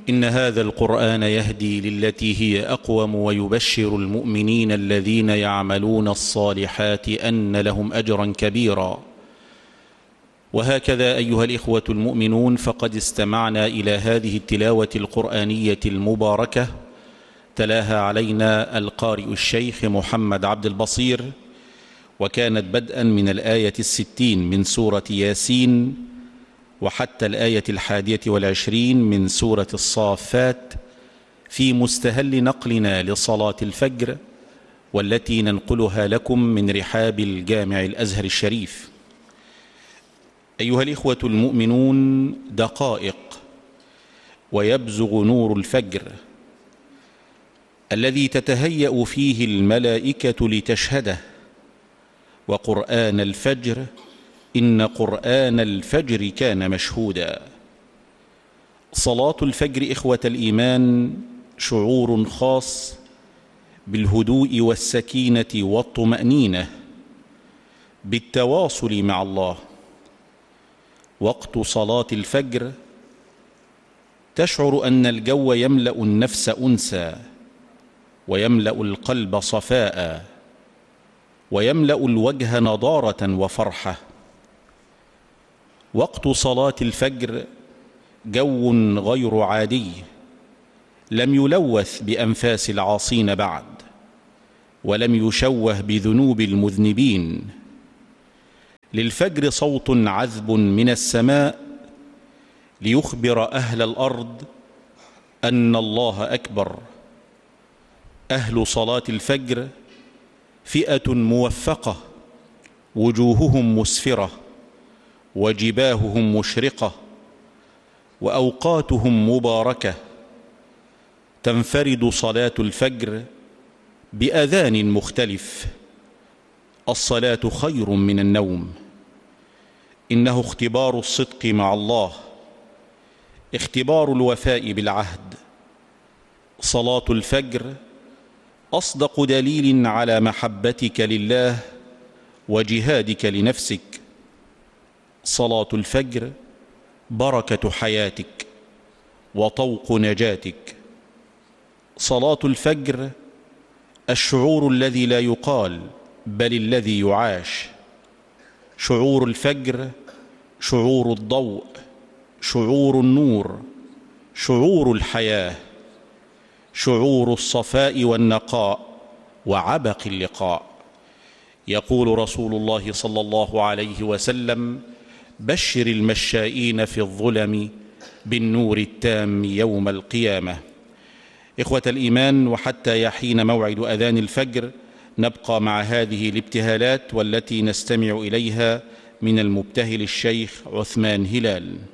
إن هذا القرآن يهدي للتي هي أقوم ويبشر المؤمنين الذين يعملون الصالحات أن لهم أجرا كبيرا. وهكذا أيها الإخوة المؤمنون، فقد استمعنا إلى هذه التلاوة القرآنية المباركة تلاها علينا القارئ الشيخ محمد عبد البصير، وكانت بدءا من الآية 60 من سورة ياسين وحتى الآية 21 من سورة الصافات، في مستهل نقلنا لصلاة الفجر، والتي ننقلها لكم من رحاب الجامع الأزهر الشريف. أيها الإخوة المؤمنون، دقائق ويبزغ نور الفجر الذي تتهيأ فيه الملائكة لتشهده، وقرآن الفجر إن قرآن الفجر كان مشهودا. صلاة الفجر إخوة الإيمان شعور خاص بالهدوء والسكينة والطمأنينة، بالتواصل مع الله. وقت صلاة الفجر تشعر أن الجو يملأ النفس أنسا، ويملأ القلب صفاء، ويملأ الوجه نضارة وفرحة. وقت صلاة الفجر جو غير عادي، لم يلوث بأنفاس العاصين بعد، ولم يشوه بذنوب المذنبين. للفجر صوت عذب من السماء ليخبر أهل الأرض أن الله أكبر. أهل صلاة الفجر فئة موفقة، وجوههم مسفرة، وجباههم مشرقة، وأوقاتهم مباركة. تنفرد صلاة الفجر بأذان مختلف. الصلاة خير من النوم، إنه اختبار الصدق مع الله، اختبار الوفاء بالعهد. صلاة الفجر أصدق دليل على محبتك لله وجهادك لنفسك. صلاة الفجر بركة حياتك وطوق نجاتك. صلاة الفجر الشعور الذي لا يقال بل الذي يعاش. شعور الفجر شعور الضوء، شعور النور، شعور الحياة، شعور الصفاء والنقاء وعبق اللقاء. يقول رسول الله صلى الله عليه وسلم: بشر المشائين في الظلم بالنور التام يوم القيامة. إخوة الإيمان، وحتى يحين موعد أذان الفجر نبقى مع هذه الابتهالات والتي نستمع إليها من المبتهل الشيخ عثمان هلال.